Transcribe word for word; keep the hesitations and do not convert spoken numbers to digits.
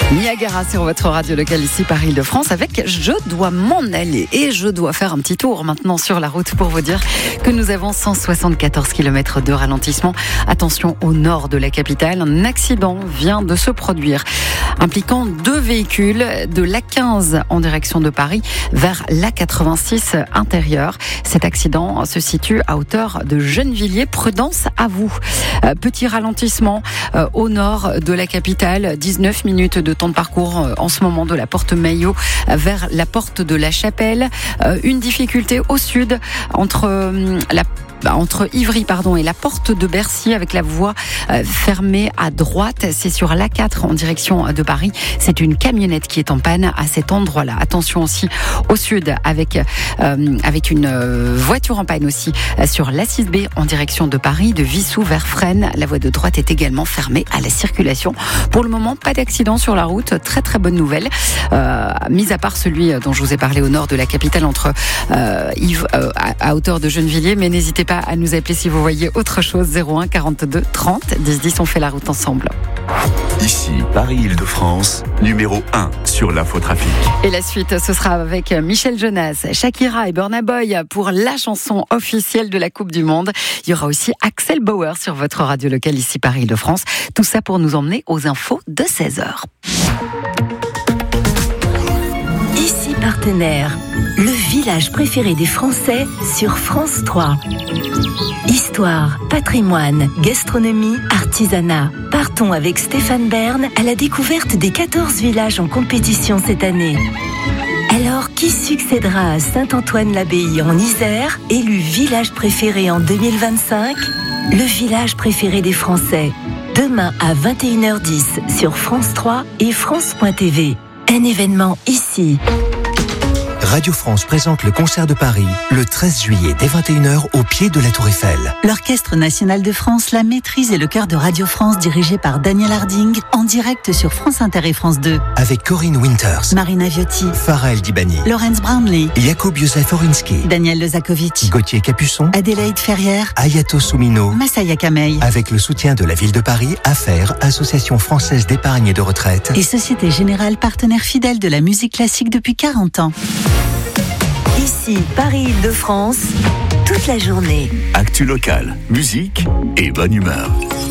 Niagara sur votre radio locale ici Paris-Île-de-France avec Je dois m'en aller et je dois faire un petit tour maintenant sur la route pour vous dire que nous avons cent soixante-quatorze kilomètres de ralentissement. Attention au nord de la capitale, un accident vient de se produire impliquant deux véhicules de l'A quinze en direction de Paris vers l'A quatre-vingt-six intérieur. Cet accident se situe à hauteur de Gennevilliers. Prudence à vous. Petit ralentissement au nord de la capitale, dix-neuf minutes de temps de parcours en ce moment de la porte Maillot vers la porte de la Chapelle. Une difficulté au sud entre la entre Ivry pardon, et la porte de Bercy avec la voie euh, fermée à droite. C'est sur l'A quatre en direction de Paris. C'est une camionnette qui est en panne à cet endroit-là. Attention aussi au sud avec, euh, avec une euh, voiture en panne aussi euh, sur l'A six B en direction de Paris, de Vissou vers Fresnes. La voie de droite est également fermée à la circulation. Pour le moment, pas d'accident sur la route. Très très bonne nouvelle. Euh, mis à part celui dont je vous ai parlé au nord de la capitale entre euh, Yves, euh, à, à hauteur de Gennevilliers. Mais n'hésitez pas à nous appeler si vous voyez autre chose. Zéro un quarante-deux trente dix dix, on fait la route ensemble. Ici, Paris-Île-de-France, numéro un sur l'infotrafic. Et la suite, ce sera avec Michel Jonas, Shakira et Burna Boy pour la chanson officielle de la Coupe du Monde. Il y aura aussi Axel Bauer sur votre radio locale ici Paris-Île-de-France. Tout ça pour nous emmener aux infos de seize heures. Ici Partenaire, le village préféré des Français sur France trois. Histoire, patrimoine, gastronomie, artisanat. Partons avec Stéphane Bern à la découverte des quatorze villages en compétition cette année. Alors, qui succédera à Saint-Antoine-l'Abbaye en Isère, élu village préféré en deux mille vingt-cinq? Le village préféré des Français. Demain à vingt et une heures dix sur France trois et France point T V. Un événement ici. Radio France présente le concert de Paris le treize juillet dès vingt et une heures au pied de la Tour Eiffel. L'Orchestre National de France, la Maîtrise et le Chœur de Radio France dirigé par Daniel Harding en direct sur France Inter et France deux. Avec Corinne Winters, Marina Viotti, Farah El Dibani, Laurence Brownlee, Jakub Józef Orinski, Daniel Lezakovic, Gauthier Capuçon, Adélaïde Ferrière, Ayato Soumino, Massaya Kamei. Avec le soutien de la ville de Paris, Affaires, Association française d'épargne et de retraite et Société Générale, partenaire fidèle de la musique classique depuis quarante ans. Ici, Paris-Île-de-France, toute la journée. Actu local, musique et bonne humeur.